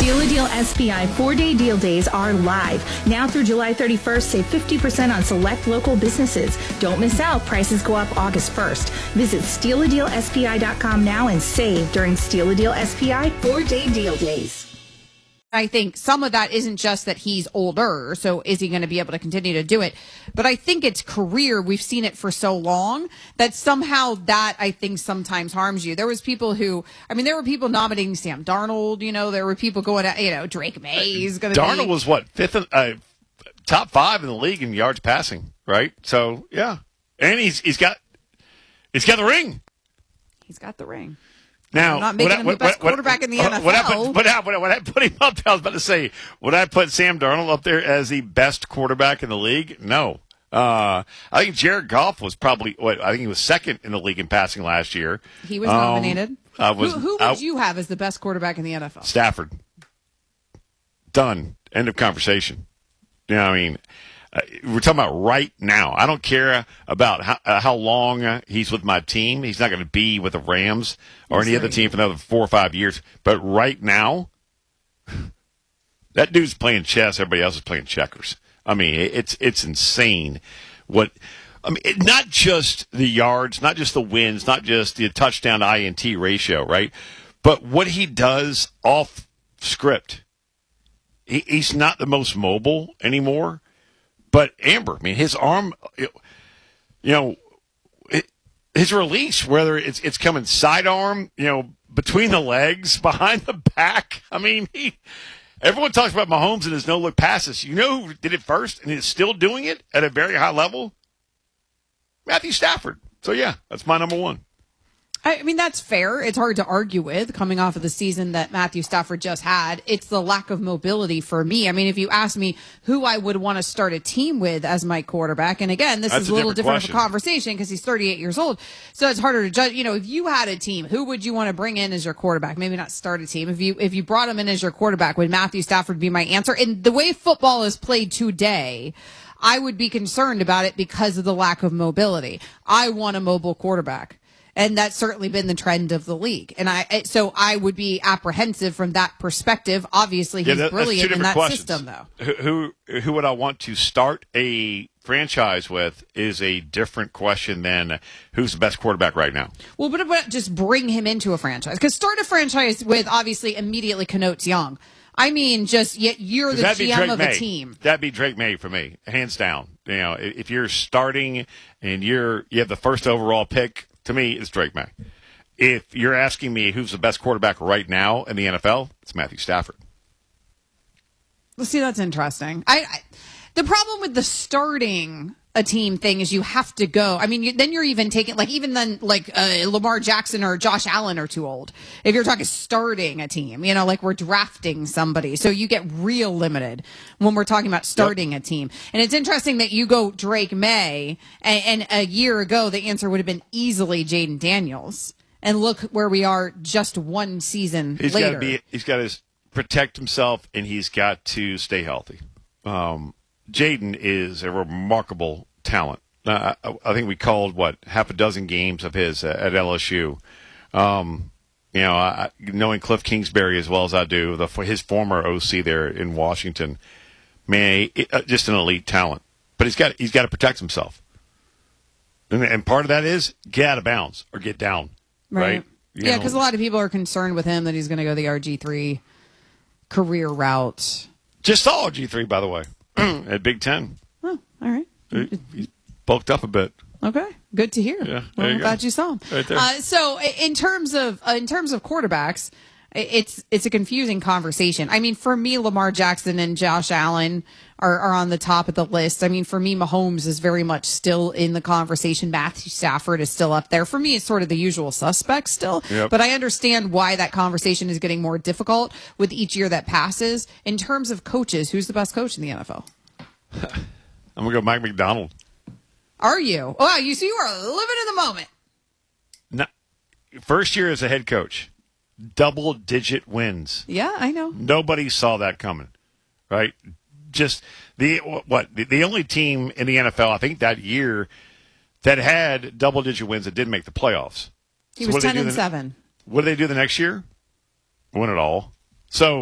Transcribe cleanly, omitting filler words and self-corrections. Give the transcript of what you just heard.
Steal a Deal SPI 4-day deal days are live. Now through July 31st, save 50% on select local businesses. Don't miss out. Prices go up August 1st. Visit StealADealSPI.com now and save during Steal a Deal SPI 4-day deal days. I think some of that isn't just that he's older, so is he going to be able to continue to do it? But I think it's career. We've seen it for so long that somehow that, I think, sometimes harms you. There was people who, there were people nominating Sam Darnold, there were people going at, Drake May is going to be. Darnold was what, top 5 in the league in yards passing, right? So, yeah. And he's got the ring. He's got the ring. Now, I'm not making him the best quarterback in the NFL. When I put him up, I was about to say, would I put Sam Darnold up there as the best quarterback in the league? No. I think Jared Goff was probably, I think he was second in the league in passing last year. He was nominated. Who would you have as the best quarterback in the NFL? Stafford. Done. End of conversation. We're talking about right now. I don't care about how long he's with my team. He's not going to be with the Rams or any other team for another 4 or 5 years. But right now, that dude's playing chess. Everybody else is playing checkers. It's insane. Not just the yards, not just the wins, not just the touchdown to INT ratio, right? But what he does off script. He's not the most mobile anymore. But Amber, his arm, his release, whether it's coming sidearm, between the legs, behind the back. Everyone talks about Mahomes and his no-look passes. You know who did it first and is still doing it at a very high level? Matthew Stafford. So, yeah, that's my number one. That's fair. It's hard to argue with coming off of the season that Matthew Stafford just had. It's the lack of mobility for me. If you ask me who I would want to start a team with as my quarterback, and again, this is a little different of a conversation because he's 38 years old, so it's harder to judge. If you had a team, who would you want to bring in as your quarterback? Maybe not start a team. If you brought him in as your quarterback, would Matthew Stafford be my answer? And the way football is played today, I would be concerned about it because of the lack of mobility. I want a mobile quarterback. And that's certainly been the trend of the league. And so I would be apprehensive from that perspective. Obviously, he's brilliant in that system, though. Who would I want to start a franchise with is a different question than who's the best quarterback right now. Well, but just bring him into a franchise? Because start a franchise with obviously immediately connotes young. You're the GM of a team. That'd be Drake May for me, hands down. If you're starting and you have the first overall pick, to me, it's Drake May. If you're asking me who's the best quarterback right now in the NFL, it's Matthew Stafford. Well, see, that's interesting. The problem with the starting a team thing is you have to go. Then you're even taking, Lamar Jackson or Josh Allen are too old. If you're talking starting a team, we're drafting somebody. So you get real limited when we're talking about starting a team. And it's interesting that you go Drake May, and a year ago, the answer would have been easily Jaden Daniels. And look where we are just one season later. He's got to protect himself, and he's got to stay healthy. Jaden is a remarkable talent. I think we called, half a dozen games of his at LSU. Knowing Cliff Kingsbury as well as I do, his former OC there in Washington, just an elite talent. But he's got to protect himself. And part of that is get out of bounds or get down. Right? Yeah, because a lot of people are concerned with him that he's going to go the RG3 career route. Just saw RG3, by the way. At Big Ten. Oh, all right. He bulked up a bit. Okay, good to hear. Yeah, I'm glad you saw him. Right there. So, in terms of quarterbacks, it's a confusing conversation. For me, Lamar Jackson and Josh Allen are on the top of the list. For me, Mahomes is very much still in the conversation. Matthew Stafford is still up there. For me, it's sort of the usual suspects still. Yep. But I understand why that conversation is getting more difficult with each year that passes. In terms of coaches, who's the best coach in the NFL? I'm going to go Mike McDonald. Are you? Oh, you are living in the moment. No, first year as a head coach, double-digit wins. Yeah, I know. Nobody saw that coming, right? Just the only team in the NFL, I think that year, that had double-digit wins that didn't make the playoffs. He was 10-7. What do they do the next year? Win it all. So